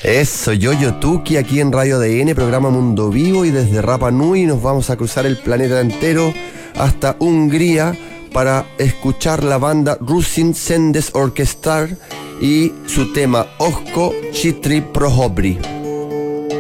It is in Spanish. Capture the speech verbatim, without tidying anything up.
Eso, Yoyo Tuki aquí en Radio A D N, programa Mundo Vivo, y desde Rapa Nui nos vamos a cruzar el planeta entero hasta Hungría para escuchar la banda Rusin Sendes Orkestar y su tema Osko Chitri Prohobri.